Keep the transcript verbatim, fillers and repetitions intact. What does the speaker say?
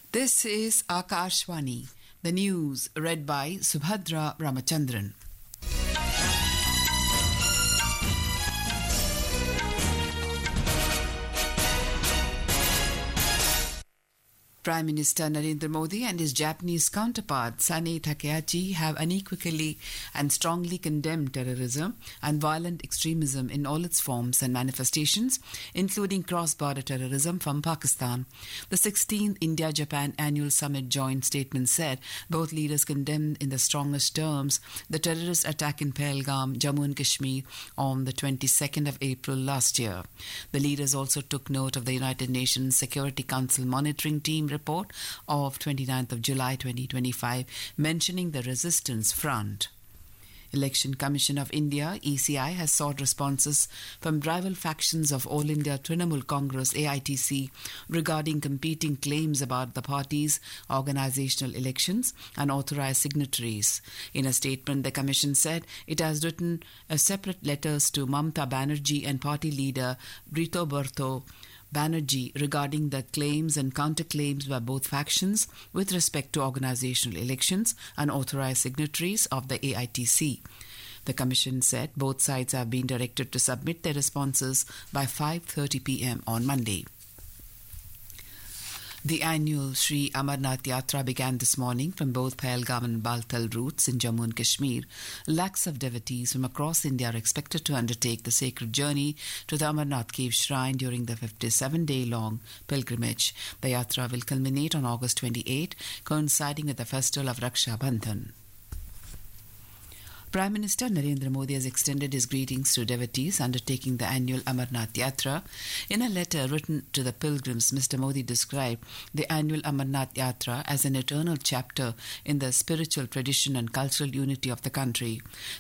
This is Akashvani, the news read by Subhadra Ramachandran. Prime Minister Narendra Modi and his Japanese counterpart Sane Takaichi have unequivocally and strongly condemned terrorism and violent extremism in all its forms and manifestations, including cross-border terrorism from Pakistan. The sixteenth India-Japan Annual Summit joint statement said both leaders condemned in the strongest terms the terrorist attack in Pahalgam, Jammu and Kashmir on the twenty-second of April last year. The leaders also took note of the United Nations Security Council monitoring team report of twenty-ninth of July twenty twenty-five mentioning the Resistance Front. Election Commission of India E C I has sought responses from rival factions of All India Trinamool Congress A I T C regarding competing claims about the party's organisational elections and authorised signatories. In a statement, the Commission said it has written a separate letters to Mamata Banerjee and party leader Brito Bertho Banerjee regarding the claims and counterclaims by both factions with respect to organisational elections and authorised signatories of the A I T C. The Commission said both sides have been directed to submit their responses by five thirty p m on Monday. The annual Sri Amarnath Yatra began this morning from both Pahalgam and Baltal routes in Jammu and Kashmir. Lakhs of devotees from across India are expected to undertake the sacred journey to the Amarnath Cave Shrine during the fifty-seven day long pilgrimage. The Yatra will culminate on August twenty-eighth, coinciding with the festival of Raksha Bandhan. Prime Minister Narendra Modi has extended his greetings to devotees undertaking the annual Amarnath Yatra. In a letter written to the pilgrims, Mister Modi described the annual Amarnath Yatra as an eternal chapter in the spiritual tradition and cultural unity of the country.